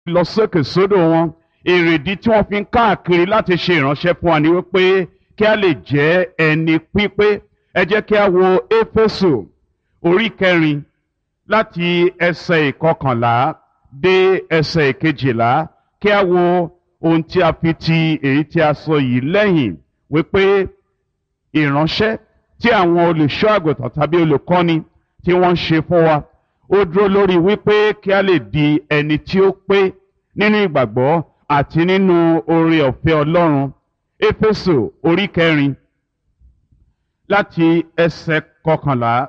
lọ sókè sódò wọn. Èrèdí tí wọ́n fi ń káàkiri láti ṣe ìránṣẹ́ fún wa ni wípé kí a lè jẹ́ ẹni pípé. Ẹ jẹ́ kí a wo Éfésù orí 4 láti ẹsẹ̀ 11 dé ẹsẹ̀ 12. Kí a wo ohun tí a fi ti èyí tí a sọ yìí lẹ́yìn wípé ìránṣẹ́ tí àwọn olùṣọ́ àgùntàn tàbí olùkọ́ni tí wọ́n ń ṣe fún wa ó dúró lórí wípé kí a lè di ẹni tí ó pé nínú ìgbàgbọ́ àti nínú oore ọ̀fẹ́ Ọlọ́run. Éfésù orí 4 láti ẹsẹ̀ 11.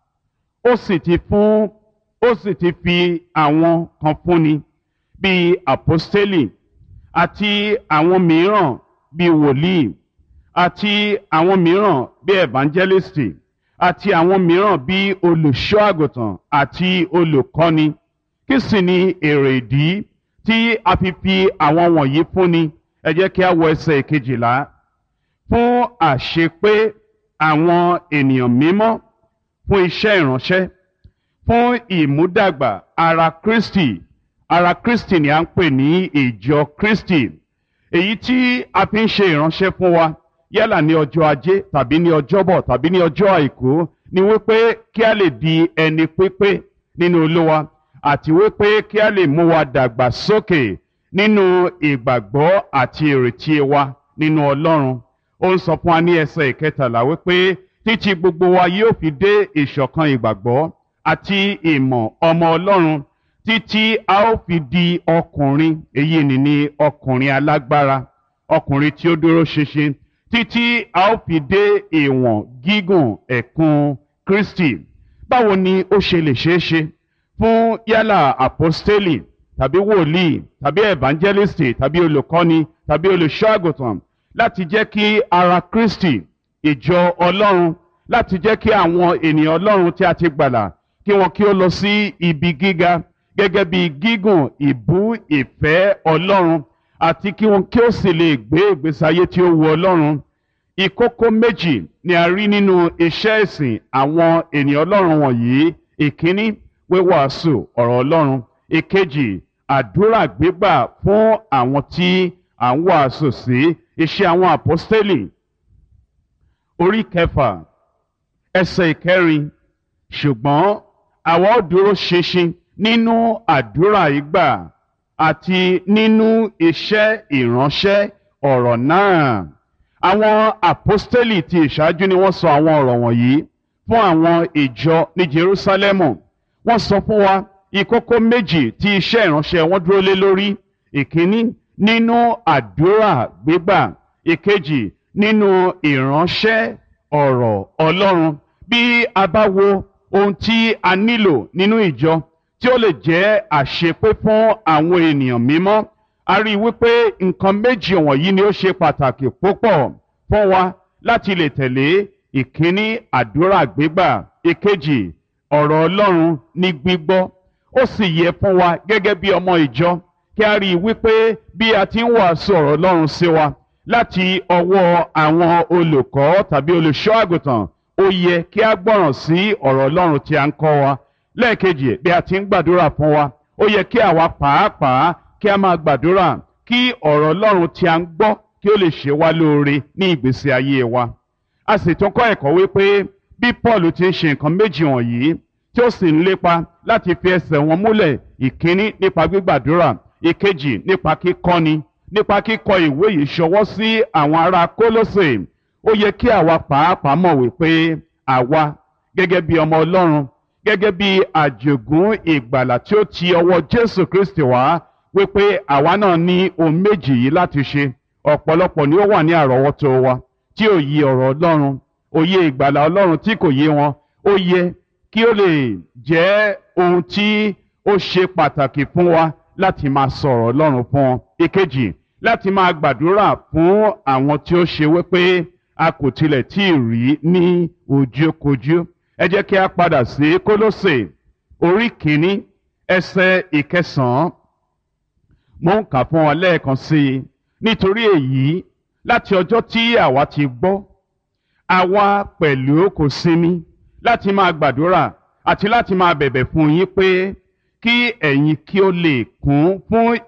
Ó sì ti fi àwọn kan fúnni bíi àpọ́stélì àti àwọn mìíràn bíi wòlíì àti àwọn mìíràn bíi evangelisti àti àwọn mìíràn bíi olùṣọ́ àgùntàn àti olùkọ́ni. Kí sì ni èrè ìdí tí a fi àwọn wọ̀nyí fúnni? Ẹ jẹ́ kí a wo ẹsẹ̀ 12. Fún àṣepé àwọn ènìyàn mímọ́, fún iṣẹ́ ìránṣẹ́, fún ìmúdàgbà ara Kristi. Ara Kristi ni à ń pè ní ìjọ Kristi, èyí tí a fi ń ṣe ìránṣẹ́ fún wa yálà ní ọjọ́ ajé tàbí ní ọjọ́bọ̀ tàbí ní ọjọ́ àìkú, ni wípé kí a lè di ẹni pípé nínú Olúwa àti wípé kí a lè mú wa dàgbà sókè nínú ìgbàgbọ́ àti ìrètí wa nínú Ọlọ́run. Ó ń sọ fún wa ní ẹsẹ̀ 13 wípé títí gbogbo wa yóò fi dé ìṣọ̀kan ìgbàgbọ́ àti ìmọ̀ ọmọ Ọlọ́run, títí a ó fi di ọkùnrin, èyí ni ọkùnrin alágbára, ọkùnrin tí ó dúró ṣinṣin, títí a ó fi dé ìwọ̀n gígùn ẹ̀kún Kristi. Báwo ni ó ṣe lè ṣeé ṣe fún yálà àpọ́stélì tàbí wòlíì tàbí evangelisti tàbí olùkọ́ni tàbí olùṣọ́ àgùntàn láti jẹ́ kí ara Kristi, ìjọ Ọlọ́run, láti jẹ́ kí àwọn ènìyàn Ọlọ́run tí a ti gbàlà kí wọn kí ó lọ sí ibi gíga gẹ́gẹ́ bí gígùn ìbú ìfẹ́ Ọlọ́run, àti kí wọn kí ó sì lè gbé ìgbésí ayé tí ó wu Ọlọ́run? Ìkókó méjì ni a rí nínú iṣẹ́ ìsìn àwọn ènìyàn Ọlọ́run wọ̀nyí. Ìkíní, wíwàásù ọ̀rọ̀ Ọlọ́run. Ìkejì, àdúrà gbígbà fún àwọn tí à ń wàásù sí. Iṣẹ́ àwọn àpọ́stélì orí 6 ẹsẹ̀ 4. Ṣùgbọ́n àwa ó dúró ṣinṣin nínú àdúrà ìgbà àti nínú iṣẹ́ ìránṣẹ́ ọ̀rọ̀ náà. Àwọn àpọ́stélì ti ìṣáájú ni wọ́n sọ àwọn ọ̀rọ̀ wọ̀nyí fún àwọn ìjọ ní Jerúsálẹ́mù. Wọ́n sọ fún wa ìkókó méjì tí iṣẹ́ ìránṣẹ́ wọn dúró lé lórí. Ìkíní, nínú àdúrà gbígbà. Ìkejì, nínú ìránṣẹ́ ọ̀rọ̀ Ọlọ́run. Bí a bá wo ohun tí a nílò nínú ìjọ tí ó lè jẹ́ àṣepé fún àwọn ènìyàn mímọ́, a rí i wípé nǹkan méjì wọ̀nyí ni ó ṣe pàtàkì púpọ̀ fún wa láti lè tẹ̀lé. Ìkíní, àdúrà gbígbà. Ìkejì, ọ̀rọ̀ Ọlọ́run ní gbígbọ́. Ó sì yẹ fún wa gẹ́gẹ́ bí ọmọ ìjọ kí a rí i wípé bí a ti ń wàásù ọ̀rọ̀ Ọlọ́run sí wa láti ọwọ́ àwọn olùkọ́ tàbí olùṣọ́ àgùntàn, ó yẹ kí a gbọ́ràn sí ọ̀rọ̀ Ọlọ́run tí a ń kọ́ wa. Lẹ́ẹ̀kejì, bí a ti ń gbàdúrà fún wa, ó yẹ kí àwa pàápàá kí a máa gbàdúrà kí ọ̀rọ̀ Ọlọ́run tí a ń gbọ́ kí ó lè ṣe wá lóore ní ìgbésí ayé wa. A sì tún kọ́ ẹ̀kọ́ wípé bí Paul ti ń ṣe nǹkan méjì wọ̀nyí tí ó sì ń lépa láti fi ẹsẹ̀ wọn múlẹ̀, ìkíní nípa gbígbàdúrà, ìkejì nípa kíkọ́ni, nípa kíkọ ìwé yìí ṣọwọ́ sí àwọn ará Kólósè. Ó yẹ kí àwa pàápàá mọ̀ wípé àwa gẹ́gẹ́ bí ọmọ Ọlọ́run, gẹ́gẹ́ bí àjogún ìgbàlà tí ó ti ọwọ́ Jésù Kristi wá, wípé àwa náà ní ohun méjì yìí láti ṣe. Ọ̀pọ̀lọpọ̀ ni ó wà ní àrọ́wọ́tó wa tí ò yí ọ̀rọ̀ Ọlọ́run, òye ìgbàlà Ọlọ́run tí kò yé wọn. Ó yẹ kí ó lè jẹ́ ohun tí ó ṣe pàtàkì fún wa láti máa sọ̀rọ̀ Ọlọ́run fún wọn. Ìkejì, láti máa gbàdúrà fún àwọn tí ó ṣe wípé a kò tilẹ̀ tí ì rí ní ojúkojú. Ẹ jẹ́ kí a padà sí Kólósè orí 1 ẹsẹ̀ 9. Mo ń kà fún ọ lẹ́ẹ̀kan sí i. Nítorí èyí, láti ọjọ́ tí àwa ti gbọ́, àwa pẹ̀lú kò sinmi láti máa gbàdúrà àti láti máa bẹ̀bẹ̀ fún yín pé kí ẹ̀yin kí ó lè kún fún